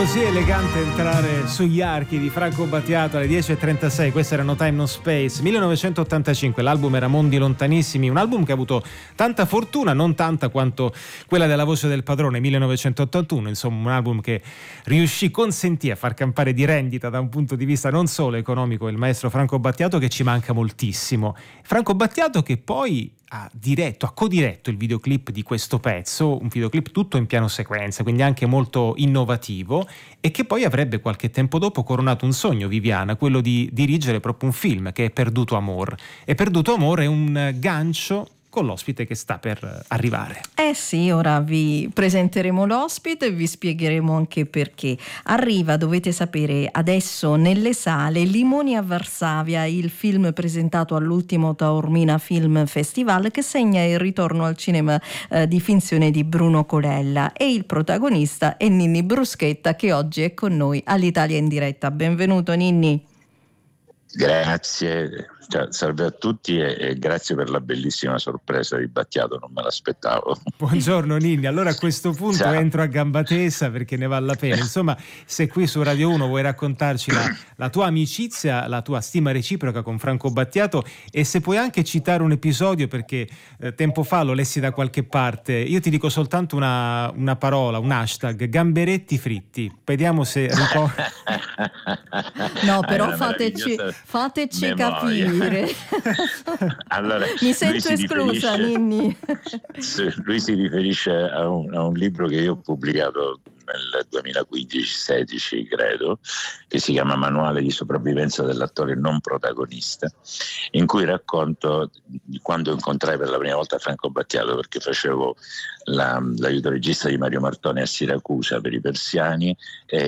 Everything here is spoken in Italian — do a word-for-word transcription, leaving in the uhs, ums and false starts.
così elegante entrare sugli archi di Franco Battiato alle dieci e trentasei. Questa era No Time No Space, millenovecentottantacinque. L'album era Mondi Lontanissimi, un album che ha avuto tanta fortuna, non tanta quanto quella della Voce del Padrone, millenovecentottantuno. Insomma, un album che riuscì, consentì a far campare di rendita da un punto di vista non solo economico il maestro Franco Battiato, che ci manca moltissimo. Franco Battiato che poi ha diretto, ha codiretto il videoclip di questo pezzo, un videoclip tutto in piano sequenza, quindi anche molto innovativo, e che poi avrebbe qualche tempo dopo coronato un sogno, Viviana, quello di dirigere proprio un film che è Perduto Amor. E Perduto Amor è un gancio con l'ospite che sta per arrivare. Eh sì, ora vi presenteremo l'ospite e vi spiegheremo anche perché. Arriva, dovete sapere, adesso nelle sale Limoni a Varsavia, il film presentato all'ultimo Taormina Film Festival, che segna il ritorno al cinema eh, di finzione di Bruno Colella, e il protagonista è Ninni Bruschetta, che oggi è con noi all'Italia in diretta. Benvenuto Ninni. Grazie, cioè, salve a tutti e, e grazie per la bellissima sorpresa di Battiato, non me l'aspettavo. Buongiorno Ninni, allora a questo punto Ciao. Entro a gamba tesa perché ne vale la pena. Insomma, se qui su Radio uno vuoi raccontarci la, la tua amicizia, la tua stima reciproca con Franco Battiato, e se puoi anche citare un episodio, perché eh, tempo fa lo lessi da qualche parte. Io ti dico soltanto una, una parola, un hashtag: gamberetti fritti. Vediamo se ricordi. No, però fateci, fateci capire. Allora, mi sento esclusa, Ninni. Lui si riferisce a un, a un libro che io ho pubblicato nel duemilaquindici sedici, credo, che si chiama Manuale di sopravvivenza dell'attore non protagonista, in cui racconto di quando incontrai per la prima volta Franco Battiato, perché facevo la, l'aiuto regista di Mario Martone a Siracusa per i Persiani, e